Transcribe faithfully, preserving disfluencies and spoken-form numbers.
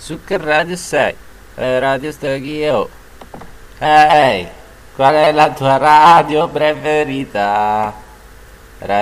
Su che radio sei? Eh, radio Stachio. Ehi, qual è la tua radio preferita?